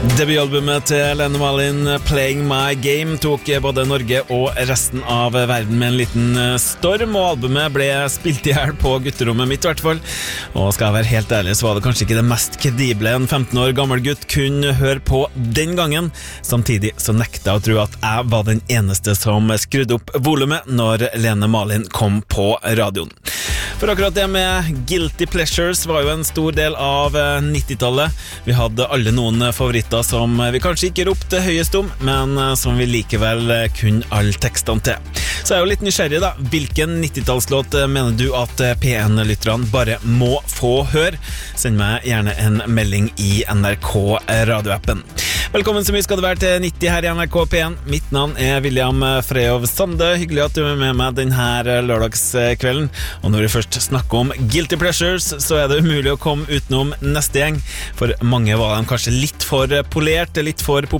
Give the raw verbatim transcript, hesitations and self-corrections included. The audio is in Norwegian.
Debutalbumet til Lene Marlin, Playing My Game, tok både Norge og resten av verden med en liten storm, og albumet ble spilt i hjel på gutterommet mitt i hvert fall. Og skal jeg være helt ærlig, så var det kanskje ikke det mest kredible en femten år gammel gutt kunne høre på den gangen. Samtidig så nekta jeg å tro at jeg var den eneste som skrudde opp volumet når Lene Marlin kom på radioen. For akkurat det med Guilty Pleasures var jo en stor del av nittitallet. Vi hadde alle noen favoritter som vi kanskje ikke ropte høyest om, men som vi likevel kunne alle tekstene til. Så jeg er jo litt nysgjerrig da. Hvilken nittitallslåt mener du at P en-lytterne bare må få høre? Send meg gjerne en melding i N R K radioappen. Velkommen så mye skal det være til nitti her i N R K P en. Mitt navn er William Freyov Sande. Hyggelig at du er med meg denne lørdagskvelden. Og når vi først snakker om Guilty Pleasures, så er det umulig å komme utenom neste gjeng. For mange var de kanskje litt for polert, litt for